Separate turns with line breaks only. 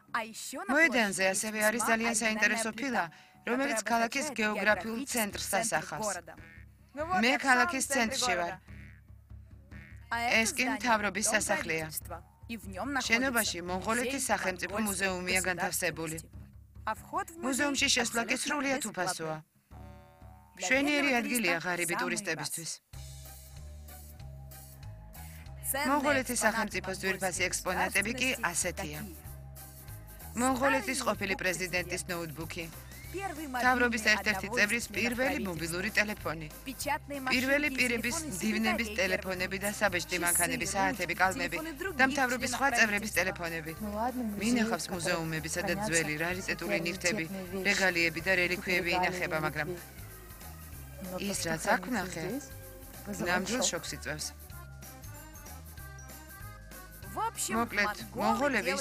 მოედანზე ასევე არის ძალიან საინტერესო ფილა, რომელიც ქალაქის გეოგრაფიულ ცენტრს ასახავს. მე ქალაქის ცენტრში ვარ. ეს კი მთავრობის სასახლეა. შენობაში მონღოლეთის სახელმწიფო მუზეუმია განთავსებული. მუზეუმში შესვლა კი სრულიად უფასოა. მშვენიერი ადგილია ღარიბი ტურისტებისთვის. მონღოლეთის სახელმწიფოს ძვირფასი ექსპონატები კი ასეთია. მონღოლეთის ყოფილი პრეზიდენტის ნოუთბუქი. მთავრობის ერთ-ერთი წევრის პირველი მობილური ტელეფონი. პირველი პირების მდივნების ტელეფონები და საბეჭდი მანქანები, საათები, კალმები და მთავრობის სხვა წევრების ტელეფონები. მინახავს მუზეუმები, სადაც ძველი რარიტეტული ნივთები, რეგალიები და რელიქვიები ინახება, მაგრამ ის რაც აქ ვნახე, ნამდვილ შოქს იწვევს. მოკლედ, მონღოლები